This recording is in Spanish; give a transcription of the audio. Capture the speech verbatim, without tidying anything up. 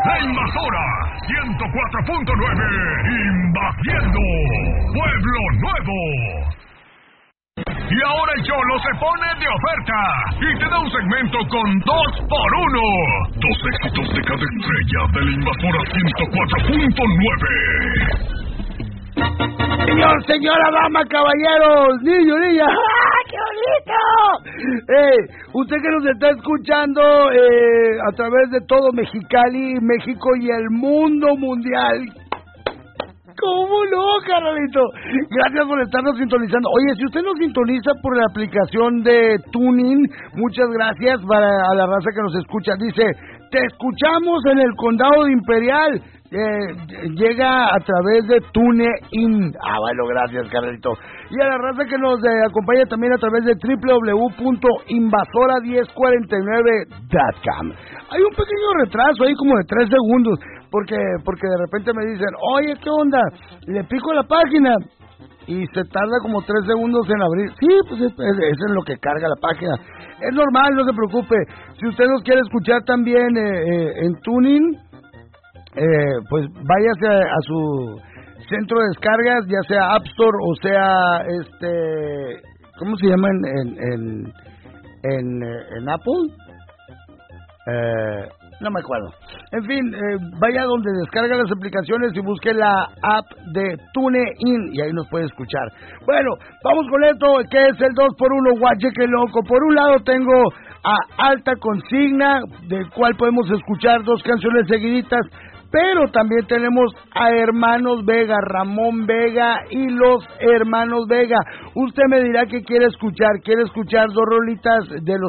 La Invasora ciento cuatro punto nueve, invadiendo Pueblo Nuevo. Y ahora el Cholo se pone de oferta y te da un segmento con dos por uno. Dos éxitos de cada estrella de La Invasora ciento cuatro punto nueve. Señor, señora, dama, caballeros, niño, niña, ¡ah, qué bonito! Eh, usted que nos está escuchando eh, a través de todo Mexicali, México y el mundo mundial. ¿Cómo no, carnalito? Gracias por estarnos sintonizando. Oye, si usted nos sintoniza por la aplicación de TuneIn, muchas gracias para a la raza que nos escucha. Dice, te escuchamos en el condado de Imperial. Eh, llega a través de TuneIn. Ah, bueno, gracias, carnalito. Y a la raza que nos eh, acompaña también a través de doble u doble u doble u punto invasora diez cuarenta y nueve punto com. Hay un pequeño retraso ahí como de tres segundos. Porque, porque de repente me dicen, oye, ¿qué onda? Le pico la página y se tarda como tres segundos en abrir. Sí, pues es, es, es en lo que carga la página. Es normal, no se preocupe. Si usted nos quiere escuchar también eh, eh, en TuneIn, eh, pues váyase a, a su centro de descargas, ya sea App Store o sea, este, ¿cómo se llama en, en, en, en, en Apple? Eh... No me acuerdo. En fin, eh, vaya donde descarga las aplicaciones y busque la app de TuneIn y ahí nos puede escuchar. Bueno, vamos con esto, que es el dos por uno, guache que loco. Por un lado tengo a Alta Consigna, del cual podemos escuchar dos canciones seguiditas, pero también tenemos a Hermanos Vega, Ramón Vega y los Hermanos Vega. Usted me dirá que quiere escuchar, quiere escuchar dos rolitas de los